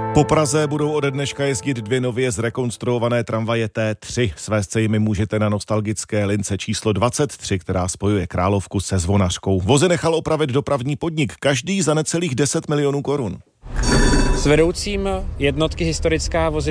Po Praze budou ode dneška jezdit 2 nově zrekonstruované tramvaje T3. Svést se jimi můžete na nostalgické lince číslo 23, která spojuje Královku se Zvonařkou. Vozy nechal opravit dopravní podnik, každý za necelých 10 milionů korun. S vedoucím jednotky historická vozidla